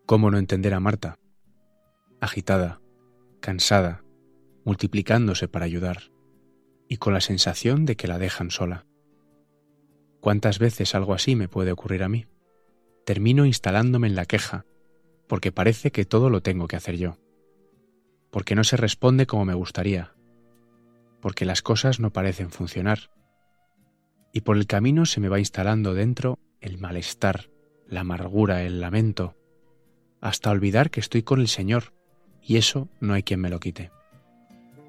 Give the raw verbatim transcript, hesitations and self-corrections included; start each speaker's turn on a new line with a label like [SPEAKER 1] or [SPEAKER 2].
[SPEAKER 1] ¿Cómo no entender a Marta? Agitada, cansada, multiplicándose para ayudar, y con la sensación de que la dejan sola. ¿Cuántas veces algo así me puede ocurrir a mí? Termino instalándome en la queja, porque parece que todo lo tengo que hacer yo, porque no se responde como me gustaría, porque las cosas no parecen funcionar, y por el camino se me va instalando dentro el malestar, la amargura, el lamento, hasta olvidar que estoy con el Señor, y eso no hay quien me lo quite.